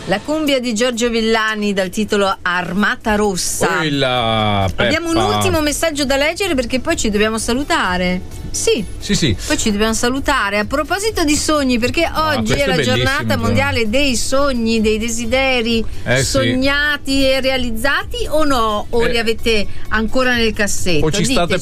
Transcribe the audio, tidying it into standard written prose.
La cumbia di Giorgio Villani dal titolo Armata Rossa. Abbiamo un ultimo messaggio da leggere perché poi ci dobbiamo salutare. Sì. Poi ci dobbiamo salutare. A proposito di sogni, perché oggi è la giornata mondiale dei sogni, dei desideri sognati e realizzati o no? O li avete ancora nel cassetto? O ci state